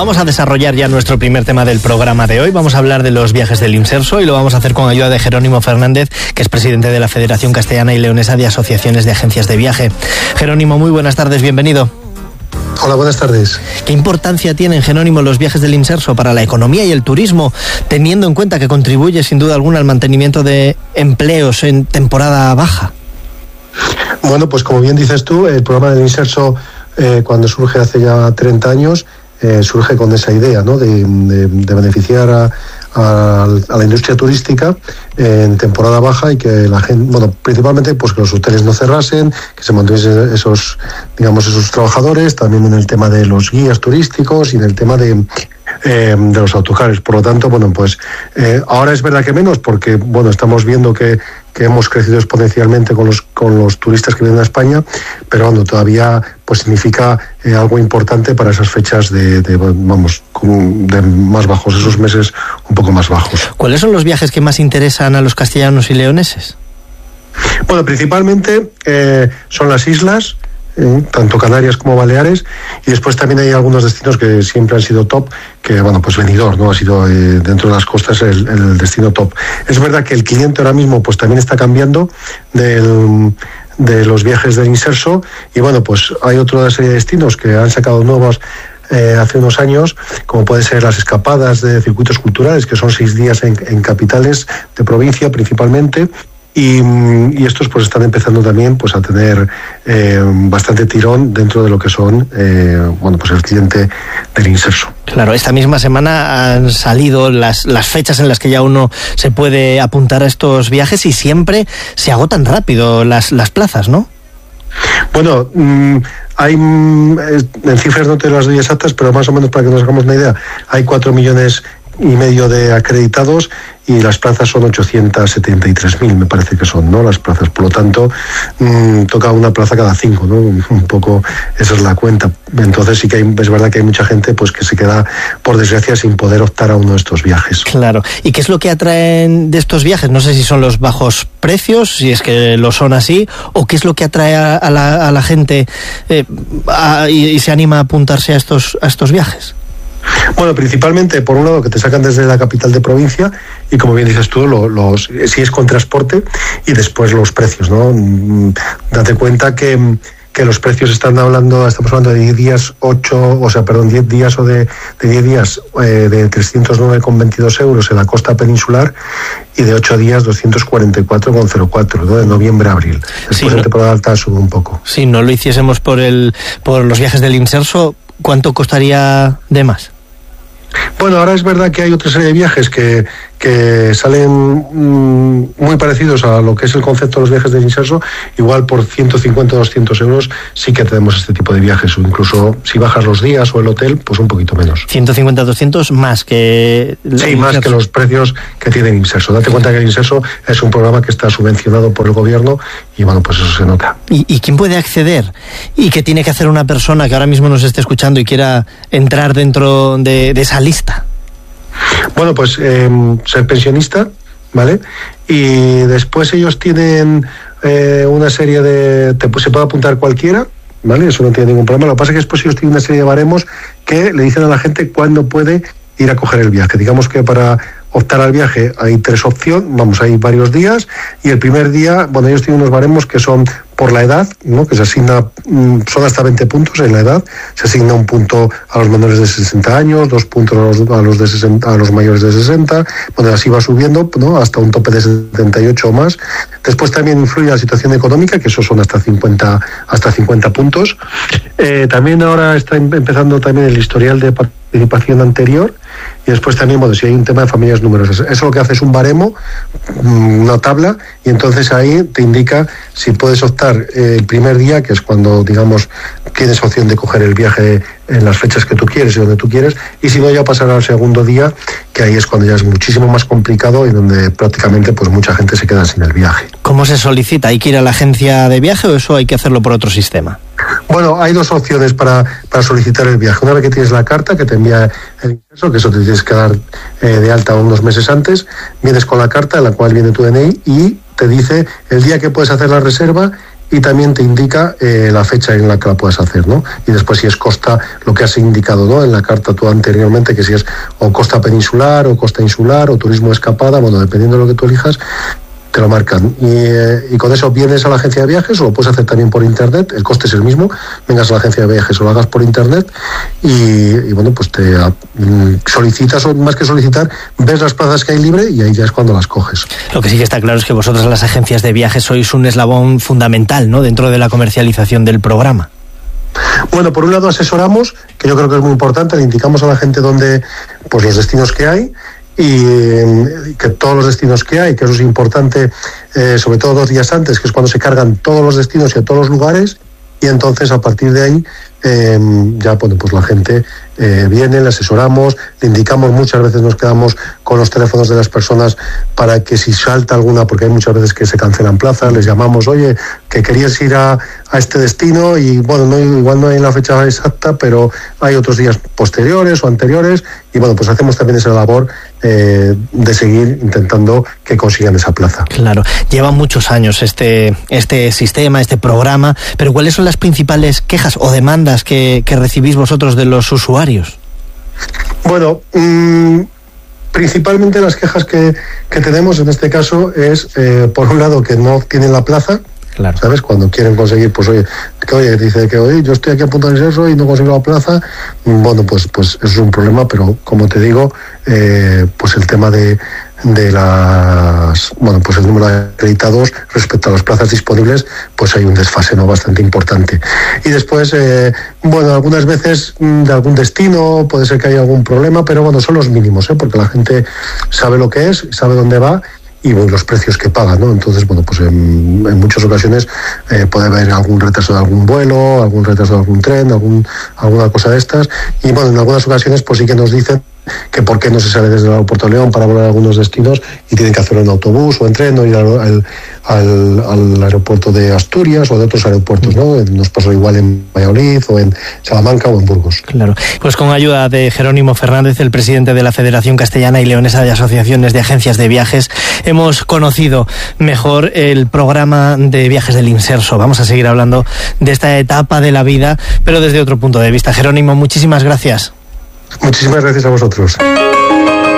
Vamos a desarrollar ya nuestro primer tema del programa de hoy. Vamos a hablar de los viajes del Inserso y lo vamos a hacer con ayuda de Jerónimo Fernández, que es presidente de la Federación Castellana y Leonesa de Asociaciones de Agencias de Viaje. Jerónimo, muy buenas tardes, bienvenido. Hola, buenas tardes. ¿Qué importancia tienen, Jerónimo, los viajes del Inserso para la economía y el turismo, teniendo en cuenta que contribuye sin duda alguna al mantenimiento de empleos en temporada baja? Bueno, pues como bien dices tú, el programa del Inserso, cuando surge hace ya 30 años, surge con esa idea, ¿no?, de beneficiar a la industria turística en temporada baja y que la gente, bueno, principalmente pues que los hoteles no cerrasen, que se mantuviesen esos trabajadores, también en el tema de los guías turísticos y en el tema de los autocares. Por lo tanto, bueno, pues ahora es verdad que menos, porque bueno, estamos viendo que hemos crecido exponencialmente con los turistas que vienen a España, pero bueno, todavía pues significa algo importante para esas fechas de más bajos, esos meses un poco más bajos. ¿Cuáles son los viajes que más interesan a los castellanos y leoneses? Bueno, principalmente son las islas, tanto Canarias como Baleares, y después también hay algunos destinos que siempre han sido top, que bueno, pues Benidorm, ¿no?, ha sido dentro de las costas el destino top. Es verdad que el cliente ahora mismo pues también está cambiando de los viajes del Inserso, y bueno, pues hay otra serie de destinos que han sacado nuevos hace unos años, como puede ser las escapadas de circuitos culturales, que son 6 días en capitales de provincia principalmente. Y estos pues están empezando también pues a tener bastante tirón dentro de lo que son pues el cliente del Inserso. Claro, esta misma semana han salido las fechas en las que ya uno se puede apuntar a estos viajes y siempre se agotan rápido las plazas, ¿no? Bueno, hay, en cifras no te las doy exactas, pero más o menos para que nos hagamos una idea, hay 4,5 millones de acreditados y las plazas son 873.000, me parece que son, ¿no?, las plazas. Por lo tanto, toca una plaza cada 5, ¿no? Un poco esa es la cuenta. Entonces sí que es verdad que hay mucha gente pues que se queda, por desgracia, sin poder optar a uno de estos viajes. Claro. ¿Y qué es lo que atraen de estos viajes? No sé si son los bajos precios, si es que lo son así, o qué es lo que atrae a la gente y se anima a apuntarse a estos viajes. Bueno, principalmente, por un lado, que te sacan desde la capital de provincia y, como bien dices tú, si es con transporte, y después los precios, ¿no? Date cuenta que los precios estamos hablando de 10 días o de 10 días de 309,22 euros en la costa peninsular y de 8 días 244,04, ¿no?, de noviembre a abril. Después en temporada alta sube un poco. Si no lo hiciésemos por los viajes del Inserso, ¿cuánto costaría de más? Bueno, ahora es verdad que hay otra serie de viajes que salen muy parecidos a lo que es el concepto de los viajes del Inserso. Igual por 150 o 200 euros sí que tenemos este tipo de viajes, o incluso si bajas los días o el hotel, pues un poquito menos. 150, 200 más que... Sí, más que los precios que tiene el Inserso. Date cuenta que el Inserso es un programa que está subvencionado por el gobierno y bueno, pues eso se nota. ¿Y quién puede acceder? ¿Y qué tiene que hacer una persona que ahora mismo nos esté escuchando y quiera entrar dentro de esa lista? Bueno, pues ser pensionista, ¿vale? Y después ellos tienen una serie se puede apuntar cualquiera, ¿vale? Eso no tiene ningún problema. Lo que pasa es que después ellos tienen una serie de baremos que le dicen a la gente cuándo puede ir a coger el viaje. Digamos que para optar al viaje hay 3 opciones, hay varios días, y el primer día, bueno, ellos tienen unos baremos que son por la edad, ¿no?, que se asigna, son hasta 20 puntos en la edad, se asigna un punto a los menores de 60 años, 2 puntos a los mayores de 60, bueno, así va subiendo, ¿no?, hasta un tope de 78 o más. Después también influye la situación económica, que esos son hasta 50 puntos. También ahora está empezando también el historial de participación anterior, y después también, bueno, si hay un tema de familias numerosas. Eso lo que hace es un baremo, una tabla, y entonces ahí te indica si puedes optar el primer día, que es cuando, digamos, tienes opción de coger el viaje en las fechas que tú quieres y donde tú quieres, y si no, ya pasará al segundo día, que ahí es cuando ya es muchísimo más complicado y donde prácticamente pues mucha gente se queda sin el viaje. ¿Cómo se solicita? ¿Hay que ir a la agencia de viaje o eso hay que hacerlo por otro sistema? Bueno, hay 2 opciones para solicitar el viaje. Una vez que tienes la carta que te envía el Inserso, que eso te tienes que dar de alta unos meses antes, vienes con la carta en la cual viene tu DNI y te dice el día que puedes hacer la reserva y también te indica la fecha en la que la puedes hacer, ¿no? Y después si es costa, lo que has indicado, ¿no?, en la carta tú anteriormente, que si es o costa peninsular o costa insular o turismo de escapada, bueno, dependiendo de lo que tú elijas, te lo marcan. Y con eso vienes a la agencia de viajes, o lo puedes hacer también por internet, el coste es el mismo, vengas a la agencia de viajes o lo hagas por internet y bueno, pues te solicitas, o más que solicitar, ves las plazas que hay libre y ahí ya es cuando las coges. Lo que sí que está claro es que vosotros, las agencias de viajes, sois un eslabón fundamental, ¿no?, dentro de la comercialización del programa. Bueno, por un lado asesoramos, que yo creo que es muy importante, le indicamos a la gente dónde, pues los destinos que hay, y que todos los destinos que hay, que eso es importante, sobre todo 2 días antes, que es cuando se cargan todos los destinos y a todos los lugares, y entonces a partir de ahí ya bueno, pues la gente viene, le asesoramos, le indicamos, muchas veces nos quedamos con los teléfonos de las personas para que si salta alguna, porque hay muchas veces que se cancelan plazas, les llamamos, oye, que querías ir a este destino y bueno, no, igual no hay la fecha exacta, pero hay otros días posteriores o anteriores, y bueno, pues hacemos también esa labor de seguir intentando que consigan esa plaza. Claro, lleva muchos años este sistema, este programa, pero ¿cuáles son las principales quejas o demandas que recibís vosotros de los usuarios? Bueno, principalmente las quejas que tenemos en este caso es, por un lado, que no tienen la plaza. Claro. ¿Sabes? Cuando quieren conseguir, pues oye, dice que oye, yo estoy aquí a punto de eso y no consigo la plaza. Bueno, pues eso es un problema, pero como te digo, pues el tema de las, bueno, pues el número de acreditados respecto a las plazas disponibles, pues hay un desfase, ¿no?, bastante importante. Y después, bueno, algunas veces de algún destino puede ser que haya algún problema, pero bueno, son los mínimos, porque la gente sabe lo que es, sabe dónde va y bueno, los precios que pagan, ¿no? Entonces, bueno, pues en muchas ocasiones puede haber algún retraso de algún vuelo, algún retraso de algún tren, alguna cosa de estas, y bueno, en algunas ocasiones pues sí que nos dicen que por qué no se sale desde el aeropuerto de León para volar a algunos destinos y tienen que hacerlo en autobús o en tren, o ir al aeropuerto de Asturias o de otros aeropuertos, ¿no? Nos pasó igual en Valladolid o en Salamanca o en Burgos. Claro, pues con ayuda de Jerónimo Fernández, el presidente de la Federación Castellana y Leonesa de Asociaciones de Agencias de Viajes, hemos conocido mejor el programa de viajes del Imserso. Vamos a seguir hablando de esta etapa de la vida, pero desde otro punto de vista. Jerónimo, muchísimas gracias. Muchísimas gracias a vosotros.